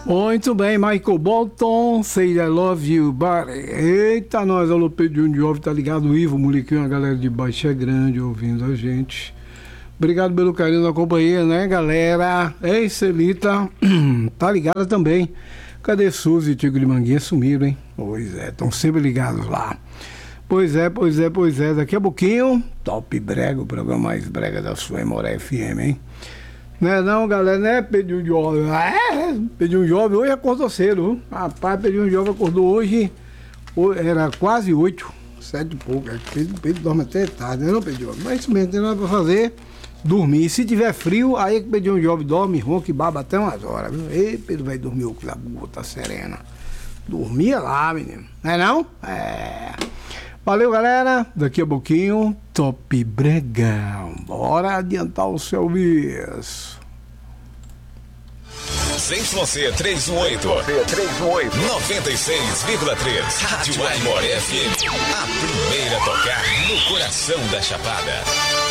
Muito bem, Michael Bolton, Say I Love You, Buddy. Eita, nós, alô, Pedro de Ovo, tá ligado? O Ivo, Moliquinho, a galera de Baixa Grande ouvindo a gente. Obrigado pelo carinho da companhia, né, galera? Ei, Celita, tá ligada também. Cadê Suzy e Tigo de Manguinha? Sumiram, hein? Pois é, estão sempre ligados lá. Pois é. Daqui a pouquinho, Top Brega, o programa mais brega da sua Emoré FM, hein? Não, galera, né? Pedinho Jovem. Pedinho Jovem hoje acordou cedo, viu? Rapaz, Pedinho Jovem acordou hoje, era quase 8, 7 e pouco. Pedro dorme até tarde, não, Pedinho Jovem? Mas isso mesmo, tem nada pra fazer, dormir. Se tiver frio, aí que o Pedinho Jovem dorme, ronca e baba até umas horas, viu? Ei, Pedro vai dormir o que a boa tá serena. Dormia lá, menino. Não é não? Valeu, galera. Daqui a pouquinho, Top Bregão. Bora adiantar o seu mês. ZYC 318. 96,3. Rádio Aimoré FM. A primeira a tocar no coração da Chapada.